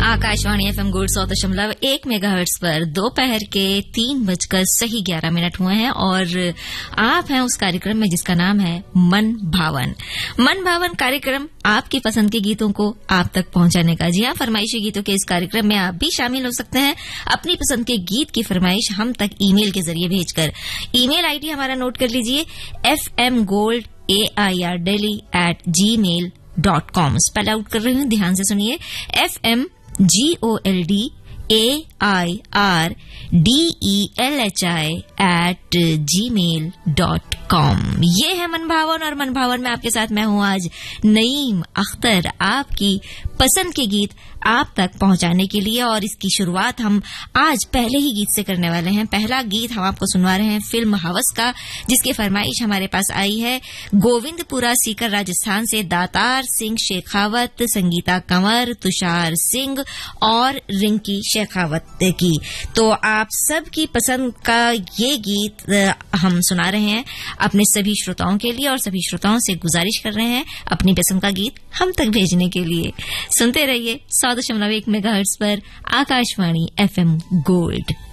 Akashvani FM gold 100.1 megahertz पर दोपहर के 3:11 हुए हैं और आप हैं उस कार्यक्रम में जिसका नाम है मन भावन। मन भावन कार्यक्रम आपकी पसंद के गीतों को आप तक पहुंचाने का। जी हां, फरमाइशी गीतों के इस कार्यक्रम में आप भी शामिल हो सकते हैं अपनी पसंद के गीत की फरमाइश हम तक ईमेल के जरिए भेजकर। ईमेल आईडी हमारा नोट कर लीजिए fmgoldAIRDelhi@gmail.com। स्पेल आउट कर रही हूं, ध्यान से सुनिए। fmgoldAIRDELHI@gmail.com। ये है मन भावन और मन भावन में आपके साथ मैं हूं आज नईम अख्तर, आपकी पसंद के गीत आप तक पहुंचाने के लिए। और इसकी शुरुआत हम आज पहले ही गीत से करने वाले हैं। पहला गीत हम आपको सुनवा रहे हैं फिल्म हवस का, जिसकी फरमाइश हमारे पास आई है गोविंदपुरा सीकर राजस्थान से दातार सिंह शेखावत, संगीता कंवर, तुषार सिंह और रिंकी शेखावत की। तो आप सबकी पसंद का ये गीत हम सुना रहे हैं अपने सभी श्रोताओं के लिए और सभी श्रोताओं से गुजारिश कर रहे हैं अपनी पसंद का गीत हम तक भेजने के लिए। सुनते रहिए 100.1 मेगाहर्ट्ज पर आकाशवाणी FM गोल्ड।